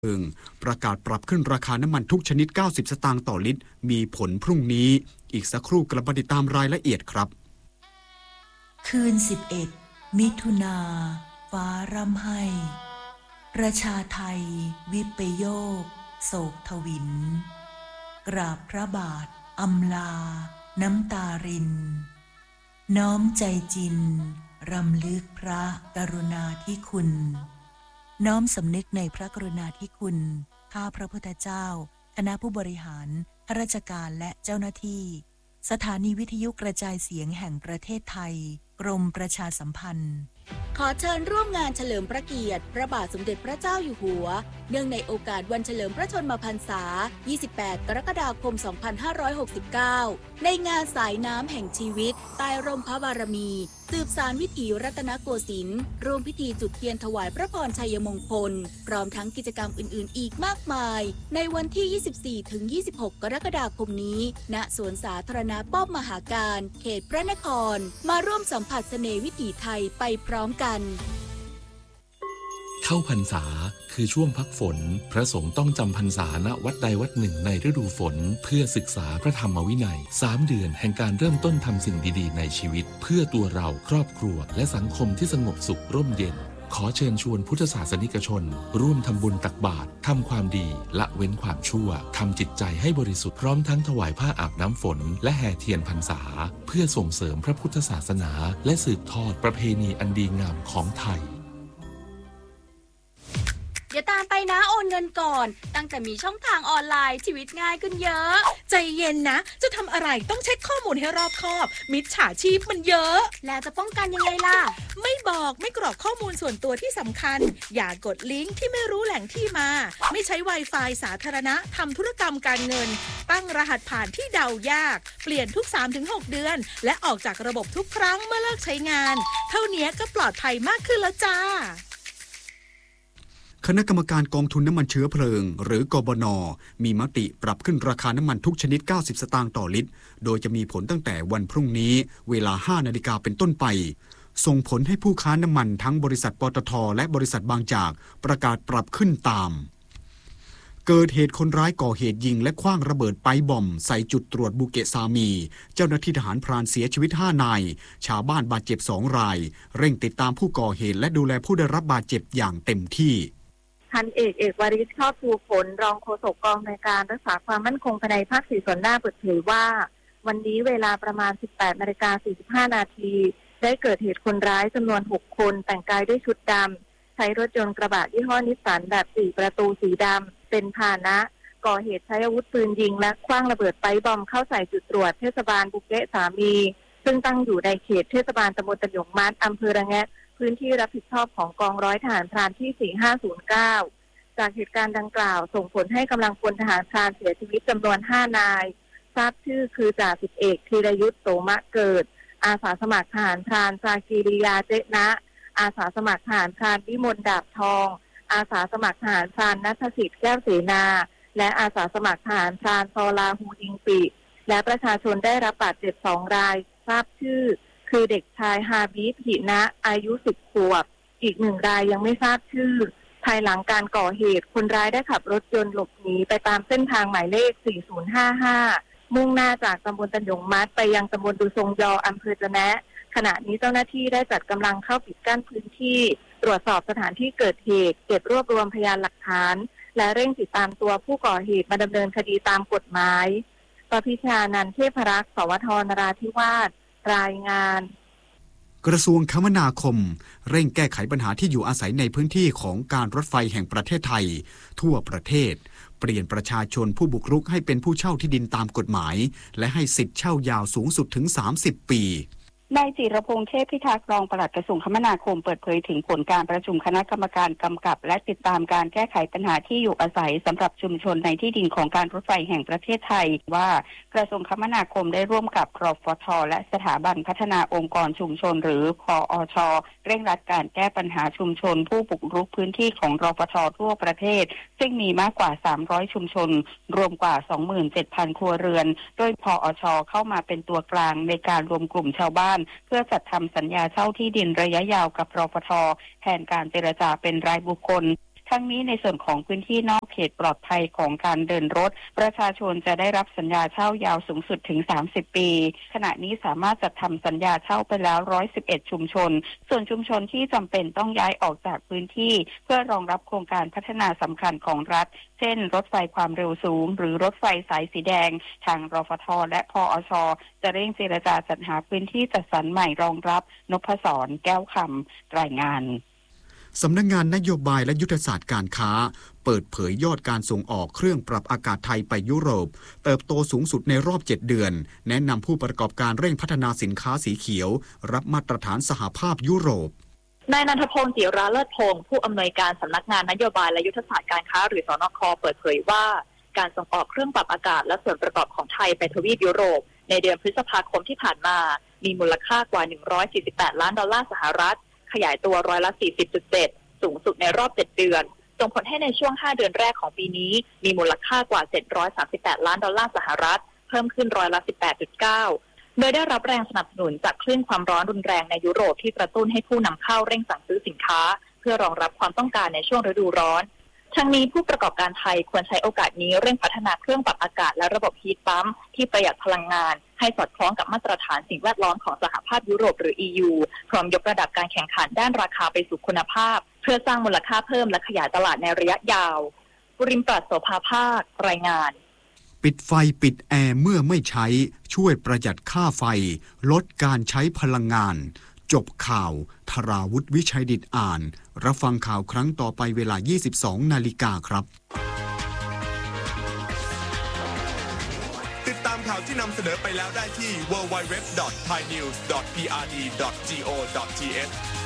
ประกาศปรับขึ้นราคาน้ำมันทุกชนิด90สตางค์ต่อลิตรมีผลพรุ่งนี้อีกสักครู่กลับมาติดตามรายละเอียดครับคืน11มิถุนาฟ้าร่ำไห้ประชาไทยวิปโยคโศกทวินกราบพระบาทอำลาน้ำตารินน้อมใจจินรำลึกพระกรุณาธิคุณน้อมสำนึกในพระกรุณาธิคุณข้าพระพุทธเจ้าคณะผู้บริหารข้าราชการและเจ้าหน้าที่สถานีวิทยุกระจายเสียงแห่งประเทศไทยกรมประชาสัมพันธ์ขอเชิญร่วมงานเฉลิมพระเกียรติพระบาทสมเด็จพระเจ้าอยู่หัวเนื่องในโอกาสวันเฉลิมพระชนมพรรษา28กรกฎาคม2569ในงานสายน้ำแห่งชีวิตใต้ร่มพระบารมีสืบสานวิถีรัตนโกสินทร์ร่วมพิธีจุดเทียนถวายพระพรชัยมงคลพร้อมทั้งกิจกรรมอื่นๆอีกมากมายในวันที่ 24-26 กรกฎาคมนี้ณสวนสาธารณะป้อมมหาการเขตพระนครมาร่วมสัมผัสเสน่ห์วิถีไทยไปพร้อมกันเข้าพรรษาคือช่วงพักฝนพระสงฆ์ต้องจำพรรษาณวัดใดวัดหนึ่งในฤดูฝนเพื่อศึกษาพระธรรมวินัย3เดือนแห่งการเริ่มต้นทำสิ่งดีๆในชีวิตเพื่อตัวเราครอบครัวและสังคมที่สงบสุขร่มเย็นขอเชิญชวนพุทธศาสนิกชนร่วมทำบุญตักบาตรทำความดีละเว้นความชั่วทำจิตใจให้บริสุทธิ์พร้อมทั้งถวายผ้าอาบน้ำฝนและแห่เทียนพรรษาเพื่อส่งเสริมพระพุทธศาสนาและสืบทอดประเพณีอันดีงามของไทยอย่าตามไปนะโอนเงินก่อนตั้งแต่มีช่องทางออนไลน์ชีวิตง่ายขึ้นเยอะใจเย็นนะจะทำอะไรต้องเช็คข้อมูลให้รอบคอบมิจฉาชีพมันเยอะแล้วจะป้องกันยังไงล่ะไม่บอกไม่กรอกข้อมูลส่วนตัวที่สำคัญอย่ากดลิงก์ที่ไม่รู้แหล่งที่มาไม่ใช้ Wi-Fi สาธารณะทำธุรกรรมการเงินตั้งรหัสผ่านที่เดายากเปลี่ยนทุก 3-6 เดือนและออกจากระบบทุกครั้งเมื่อเลิกใช้งานเท่านี้ก็ปลอดภัยมากขึ้นแล้วจ้าคณะกรรมการกองทุนน้ำมันเชื้อเพลิงหรือกบน.มีมติปรับขึ้นราคาน้ำมันทุกชนิด90สตางค์ต่อลิตรโดยจะมีผลตั้งแต่วันพรุ่งนี้เวลา 5 นาฬิกาเป็นต้นไปส่งผลให้ผู้ค้าน้ำมันทั้งบริษัทปตท.และบริษัทบางจากประกาศปรับขึ้นตามเกิดเหตุคนร้ายก่อเหตุยิงและขว้างระเบิดไปบอมใส่จุดตรวจบูเกะซามีเจ้าหน้าที่ทหารพรานเสียชีวิต5นายชาวบ้านบาดเจ็บ2รายเร่งติดตามผู้ก่อเหตุและดูแลผู้ได้รับบาดเจ็บอย่างเต็มที่พันเอกวริศ ชอบภูผลรองโฆษกกองในการรักษาความมั่นคงภายในภาค4ส่วนหน้าเปิดเผยว่าวันนี้เวลาประมาณ 18:45 นาทีได้เกิดเหตุคนร้ายจำนวน6คนแต่งกายด้วยชุดดำใช้รถยนต์กระบะยี่ห้อนิสสันแบบ4ประตูสีดำเป็นพาหนะก่อเหตุใช้อาวุธปืนยิงและขว้างระเบิดไปบอมเข้าใส่จุดตรวจเทศบาลบุเกะสามีซึ่งตั้งอยู่ในเขตเทศบาลตำบลตะหยงมัดอำเภอระแงะพื้นที่รับผิดชอบของกองร้อยทหารพรานที่4509จากเหตุการณ์ดังกล่าวส่งผลให้กำลังพลทหารพรานเสียชีวิตจำนวน5นายทราบชื่อคือจ่าสิบเอกธีรยุทธโสมะเกิดอาสาสมัครทหารพรานซากีริยาเจนะอาสาสมัครทหารพรานวิมลดาบทองอาสาสมัครทหารพรานณัฐสิทธิ์แก้วเสนาและอาสาสมัครทหารพรานซอลาฮูดิงปีและประชาชนได้รับบาดเจ็บ2รายทราบชื่อคือเด็กชายฮาบิบหินะอายุ10 ขวบอีก1รายยังไม่ทราบชื่อภายหลังการก่อเหตุคนร้ายได้ขับรถยนต์หลบหนีไปตามเส้นทางหมายเลข4055มุ่งหน้าจากตำบลตะหยงมัดไปยังตำบลดูทรงยออำเภอจะแนะขณะนี้เจ้าหน้าที่ได้จัดกำลังเข้าปิดกั้นพื้นที่ตรวจสอบสถานที่เกิดเหตุเก็บรวบรวมพยานหลักฐานและเร่งติดตามตัวผู้ก่อเหตุมาดำเนินคดีตามกฎหมายปพิชานันท์เทพรักษ์สวทนราธิวาสรายงานกระทรวงคมนาคมเร่งแก้ไขปัญหาที่อยู่อาศัยในพื้นที่ของการรถไฟแห่งประเทศไทยทั่วประเทศเปลี่ยนประชาชนผู้บุกรุกให้เป็นผู้เช่าที่ดินตามกฎหมายและให้สิทธิ์เช่ายาวสูงสุดถึง30 ปีนายจิรพงษ์เทพพิทักษ์รองปลัดกระทรวงคมนาคมเปิดเผยถึงผลการประชุมคณะกรรมการกำกับและติดตามการแก้ไขปัญหาที่อยู่อาศัยสำหรับชุมชนในที่ดินของการรถไฟแห่งประเทศไทยว่ากระทรวงคมนาคมได้ร่วมกับกฟท.และสถาบันพัฒนาองค์กรชุมชนหรือพอช.เร่งรัดการแก้ปัญหาชุมชนผู้บุกรุกพื้นที่ของรฟท.ทั่วประเทศซึ่งมีมากกว่า300ชุมชนรวมกว่า 27,000 ครัวเรือนโดยพอช.เข้ามาเป็นตัวกลางในการรวมกลุ่มชาวบ้านเพื่อจัดทำสัญญาเช่าที่ดินระยะยาวกับรฟท.แทนการเจรจาเป็นรายบุคคลทั้งนี้ในส่วนของพื้นที่นอกเขตปลอดภัยของการเดินรถประชาชนจะได้รับสัญญาเช่ายาวสูงสุดถึง30 ปีขณะนี้สามารถจัดทำสัญญาเช่าไปแล้ว111ชุมชนส่วนชุมชนที่จำเป็นต้องย้ายออกจากพื้นที่เพื่อรองรับโครงการพัฒนาสำคัญของรัฐเช่นรถไฟความเร็วสูงหรือรถไฟสายสีแดงทางรฟท.และพอช.จะเร่งเจรจาจัดหาพื้นที่จัดสรรใหม่รองรับนพศรแก้วคำรายงานสำนักงานนโยบายและยุทธศาสตร์การค้าเปิดเผยยอดการส่งออกเครื่องปรับอากาศไทยไปยุโรปเติบโตสูงสุดในรอบ7เดือนแนะนำผู้ประกอบการเร่งพัฒนาสินค้าสีเขียวรับมาตรฐานสหภาพยุโรปนายนันทพงศ์จิราเลิศพงศ์ผู้อำนวยการสำนักงานนโยบายและยุทธศาสตร์การค้าหรือสนค.เปิดเผยว่าการส่งออกเครื่องปรับอากาศและส่วนประกอบของไทยไปทวีปยุโรปในเดือนพฤษภาคมที่ผ่านมามีมูลค่ากว่า148ล้านดอลลาร์สหรัฐขยายตัว40.7%สูงสุดในรอบ7เดือนส่งผลให้ในช่วง5เดือนแรกของปีนี้มีมูลค่ากว่า738ล้านดอลลาร์สหรัฐเพิ่มขึ้น18.9%โดยได้รับแรงสนับสนุนจากคลื่นความร้อนรุนแรงในยุโรปที่กระตุ้นให้ผู้นำเข้าเร่งสั่งซื้อสินค้าเพื่อรองรับความต้องการในช่วงฤดูร้อนทั้งนี้ผู้ประกอบการไทยควรใช้โอกาสนี้เร่งพัฒนาเครื่องปรับอากาศและระบบฮีทปั๊มที่ประหยัดพลังงานให้สอดคล้องกับมาตรฐานสิ่งแวดล้อมของสหภาพยุโรปหรือ EU พร้อมยกระดับการแข่งขันด้านราคาไปสู่คุณภาพเพื่อสร้างมูลค่าเพิ่มและขยายตลาดในระยะยาวบุริมปราศโสภาภาครายงานปิดไฟปิดแอร์เมื่อไม่ใช้ช่วยประหยัดค่าไฟลดการใช้พลังงานจบข่าวธราวุฒิวิชัยดิษฐ์อ่านรับฟังข่าวครั้งต่อไปเวลา 22 นาฬิกาครับติดตามข่าวที่นำเสนอไปแล้วได้ที่ www.thainews.prd.go.th